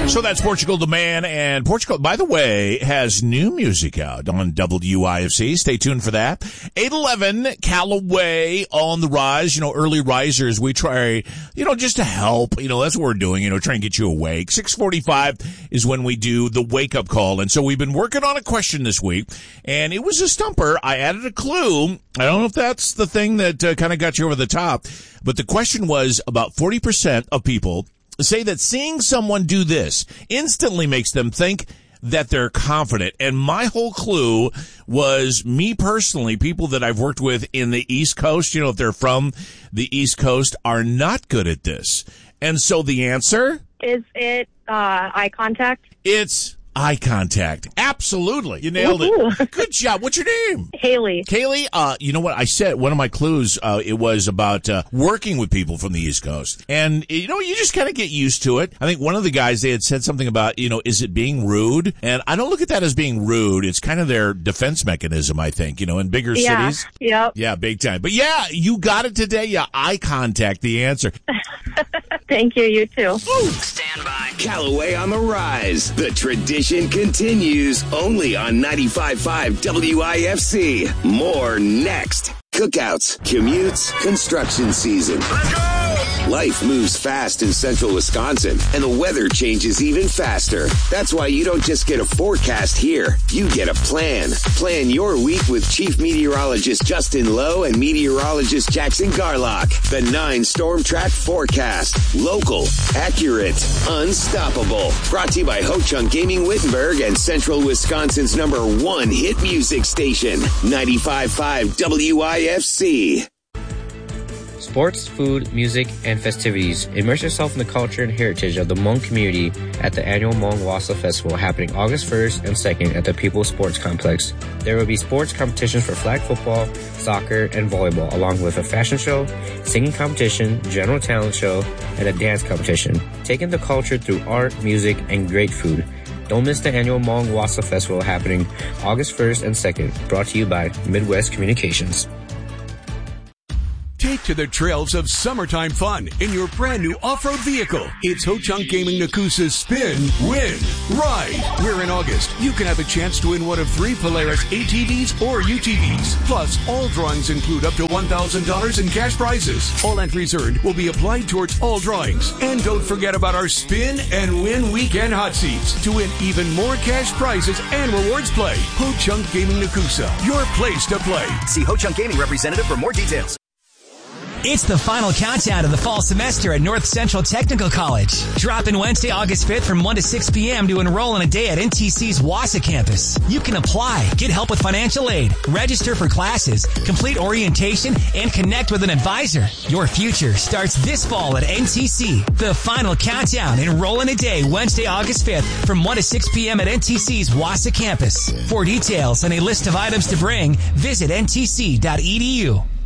So that's Portugal the Man, and Portugal, by the way, has new music out on WIFC. Stay tuned for that. 811 Callaway on the rise. You know, early risers, we try, just to help. That's what we're doing, try and get you awake. 6:45 is when we do the wake-up call. And so we've been working on a question this week, and it was a stumper. I added a clue. I don't know if that's the thing that kind of got you over the top, but the question was about 40% of people say that seeing someone do this instantly makes them think that they're confident. And my whole clue was me personally, people that I've worked with in the East Coast, if they're from the East Coast, are not good at this. And so the answer? Is it eye contact? It's eye contact. Absolutely. You nailed it. Good job. What's your name? Haley. Kaylee, you know what I said? One of my clues, it was about working with people from the East Coast. And, you just kind of get used to it. I think one of the guys, they had said something about, is it being rude? And I don't look at that as being rude. It's kind of their defense mechanism, I think, in bigger cities. Yep. Yeah, big time. But yeah, you got it today. Yeah, eye contact, the answer. Thank you. You too. Stand by. Callaway on the rise. The tradition continues only on 95.5 WIFC. More next. Cookouts, commutes, construction season. Let's go! Life moves fast in central Wisconsin, and the weather changes even faster. That's why you don't just get a forecast here. You get a plan. Plan your week with Chief Meteorologist Justin Lowe and Meteorologist Jackson Garlock. The 9 Storm Track Forecast. Local, accurate, unstoppable. Brought to you by Ho-Chunk Gaming Wittenberg and Central Wisconsin's #1 hit music station. 95.5 WIFC. Sports, food, music, and festivities. Immerse yourself in the culture and heritage of the Hmong community at the annual Hmong Wassa Festival happening August 1st and 2nd at the People's Sports Complex. There will be sports competitions for flag football, soccer, and volleyball, along with a fashion show, singing competition, general talent show, and a dance competition. Taking the culture through art, music, and great food. Don't miss the annual Hmong Wassa Festival happening August 1st and 2nd, brought to you by Midwest Communications. Take to the trails of summertime fun in your brand new off-road vehicle. It's Ho-Chunk Gaming Nakusa's Spin, Win, Ride. Where in August, you can have a chance to win one of 3 Polaris ATVs or UTVs. Plus, all drawings include up to $1,000 in cash prizes. All entries earned will be applied towards all drawings. And don't forget about our Spin and Win Weekend Hot Seats to win even more cash prizes and rewards play. Ho-Chunk Gaming Nakusa, your place to play. See Ho-Chunk Gaming representative for more details. It's the final countdown to the fall semester at North Central Technical College. Drop in Wednesday, August 5th from 1 to 6 p.m. to enroll in a day at NTC's Wassa campus. You can apply, get help with financial aid, register for classes, complete orientation, and connect with an advisor. Your future starts this fall at NTC. The final countdown. Enroll in a day Wednesday, August 5th from 1 to 6 p.m. at NTC's Wassa campus. For details and a list of items to bring, visit ntc.edu.